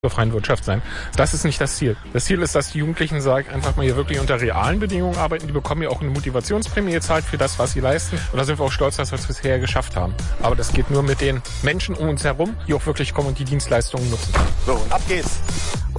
zur freien Wirtschaft sein. Das ist nicht das Ziel. Das Ziel ist, dass die Jugendlichen sagen, einfach mal hier wirklich unter realen Bedingungen arbeiten. Die bekommen ja auch eine Motivationsprämie gezahlt für das, was sie leisten. Und da sind wir auch stolz, dass wir es bisher geschafft haben. Aber das geht nur mit den Menschen um uns herum, die auch wirklich kommen und die Dienstleistungen nutzen. So, und ab geht's.